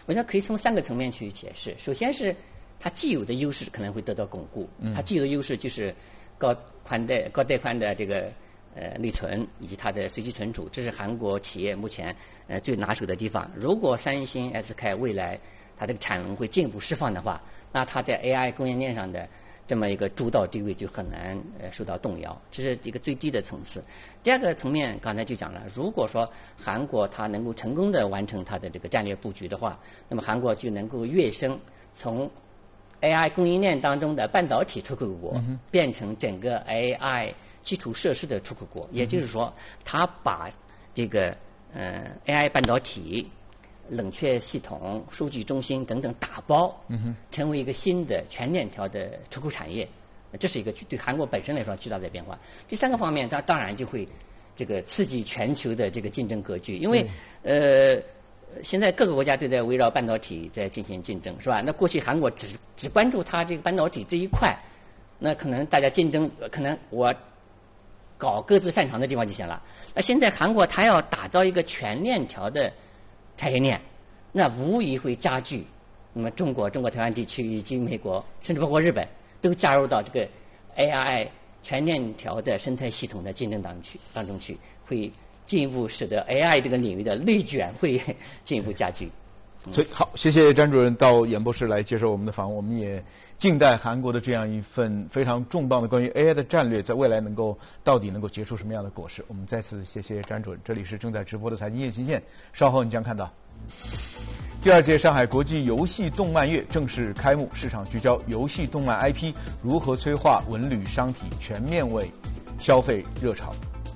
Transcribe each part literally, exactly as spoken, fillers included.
我想可以从三个层面去解释。首先是它既有的优势可能会得到巩固，它既有的优势就是高宽带、高带宽的这个呃内存以及它的随机存储，这是韩国企业目前呃最拿手的地方。如果三星、S K 未来它这个产能会进一步释放的话，那它在 A I 供应链上的这么一个主导地位就很难呃受到动摇，这是一个最低的层次。第二个层面，刚才就讲了，如果说韩国它能够成功的完成它的这个战略布局的话，那么韩国就能够跃升从 A I 供应链当中的半导体出口国，嗯、变成整个 A I 基础设施的出口国。也就是说，它把这个呃 A I 半导体、冷却系统、数据中心等等打包，嗯、成为一个新的全链条的出口产业。这是一个对韩国本身来说巨大的变化。第三个方面，它当然就会这个刺激全球的这个竞争格局，因为、嗯、呃。现在各个国家都在围绕半导体在进行竞争，是吧？那过去韩国只只关注它这个半导体这一块，那可能大家竞争，可能我搞各自擅长的地方就行了。那现在韩国它要打造一个全链条的产业链，那无疑会加剧那么中国、中国台湾地区以及美国，甚至包括日本都加入到这个 A I 全链条的生态系统的竞争当中去当中去，会进一步使得 A I 这个领域的内卷会进一步加剧。 嗯、所以好，谢谢詹主任到演播室来接受我们的访问，我们也静待韩国的这样一份非常重磅的关于 A I 的战略，在未来能够到底能够结出什么样的果实。我们再次谢谢詹主任，这里是正在直播的财经夜行线，稍后你将看到第二届上海国际游戏动漫月正式开幕，市场聚焦游戏动漫 I P 如何催化文旅商体全面为消费热潮。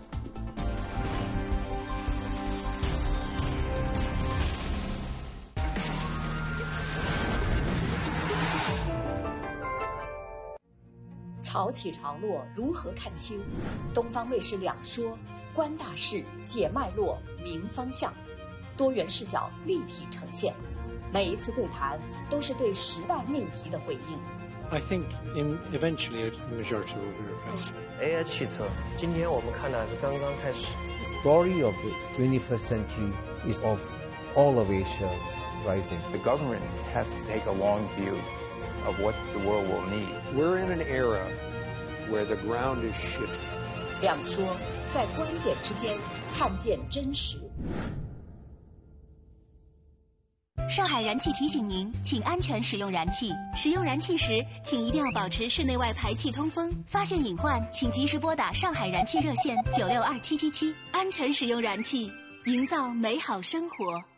潮起潮落，如何看清？东方卫视两说，观大势，解脉络，明方向，多元视角立体呈现。每一次对谈都是对时代命题的回应。 I think in eventually a majority will be replaced. A I 汽车，今天我们看的是刚刚开始。 The story of the twenty-first century is of all of Asia rising. The government has to take a long view of what the world will need. We're in an era where the ground is shifting. 两说在观点之间看见真实。 上海燃气提醒您，请安全使用燃气。使用燃气时，请一定要保持室内外排气通风。发现隐患，请及时拨打上海燃气热线九六二七七七。安全使用燃气，营造美好生活。